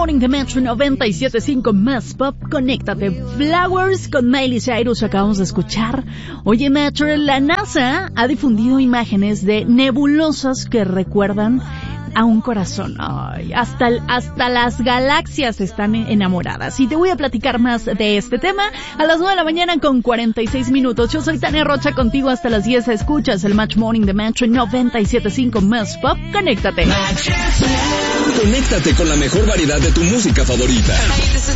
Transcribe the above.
Morning de Metro 97.5 más pop. Conéctate. Flowers con Miley Cyrus acabamos de escuchar. Oye, Metro, la NASA ha difundido imágenes de nebulosas que recuerdan a un corazón. Ay, hasta las galaxias están enamoradas. Y te voy a platicar más de este tema a las 9 de la mañana con 46 minutos. Yo soy Tania Rocha, contigo hasta las 10. Escuchas el Match Morning de Metro 97.5 más pop. Conéctate. Conéctate con la mejor variedad de tu música favorita.